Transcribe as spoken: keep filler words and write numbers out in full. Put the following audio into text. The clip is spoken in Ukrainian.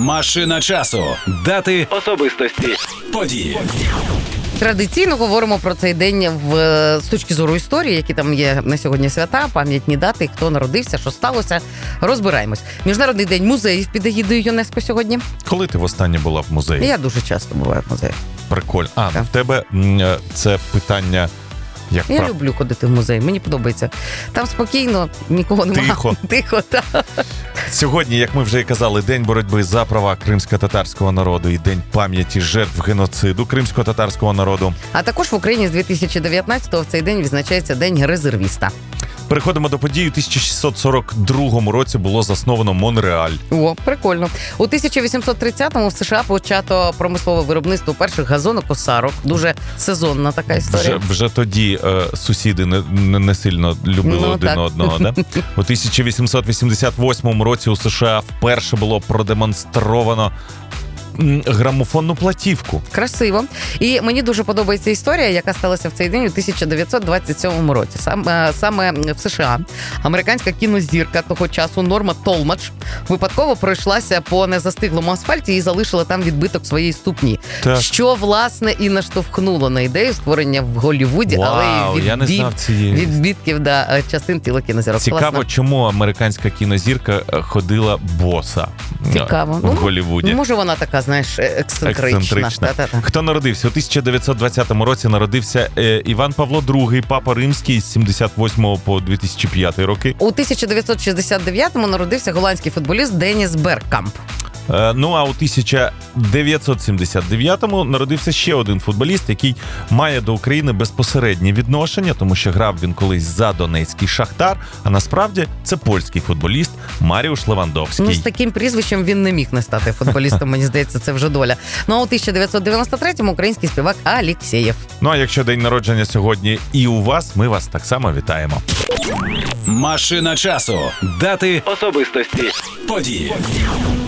Машина часу. Дати, Особистості. події. Традиційно говоримо про цей день в, з точки зору історії, які там є на сьогодні свята, пам'ятні дати, хто народився, що сталося. Розбираємось. Міжнародний день музеїв під егідою ЮНЕСКО сьогодні. Коли ти востаннє була в музеї? Я дуже часто буваю в музеї. Прикольно. А, Так. в тебе м, це питання... Як Я прав... люблю ходити в музей, мені подобається. Там спокійно, нікого немає. Тихо. Тихо, так. Сьогодні, як ми вже і казали, День боротьби за права кримсько-татарського народу і День пам'яті жертв геноциду кримсько-татарського народу. А також в Україні з дві тисячі дев'ятнадцятого в цей день відзначається День резервіста. Переходимо до подій. У тисяча шістсот сорок другому році було засновано Монреаль. О, прикольно. У тисяча вісімсот тридцятому в США почато промислове виробництво перших газонокосарок. Дуже сезонна така історія. Вже, вже тоді е, сусіди не, не, не сильно любили Ну, один так. одного. Да? У тисяча вісімсот вісімдесят восьмому році у США вперше було продемонстровано м, грамофонну платівку. Красиво. І мені дуже подобається історія, яка сталася в цей день у тисяча дев'ятсот двадцять сьомому році. Саме, саме в США американська кінозірка того часу Норма Толмач випадково пройшлася по незастиглому асфальті і залишила там відбиток своєї ступні. Так. Що, власне, і наштовхнуло на ідею створення в Голлівуді, Вау, але й я не відбит- знав цієї. відбитків да, частин тіла кінозірок. Цікаво, Класно. чому американська кінозірка е, ходила боса е, Цікаво. в Ну, Голлівуді. Може, вона така, знаєш, ексцентрична. Ексцентрична. Та-та-та. Хто народився? У тисяча дев'ятсот двадцятому році народився е, Іван Павло другий, папа римський з сімдесят восьмого по дві тисячі п'ятий роки. У тисяча дев'ятсот шістдесят дев'ятому народився голландський футболіст Деніс Беркамп. Е, ну а у тисяча дев'ятсот сімдесят дев'ятому народився ще один футболіст, який має до України безпосереднє відношення, тому що грав він колись за Донецький Шахтар, а насправді це польський футболіст Маріуш Левандовський. Ну, з таким прізвищем він не міг не стати футболістом, мені здається, це вже доля. Ну, а у тисяча дев'ятсот дев'яносто третьому український співак Алєксєєв. Ну а якщо день народження сьогодні і у вас, ми вас так само вітаємо. Машина часу. Дати, Особистості. події.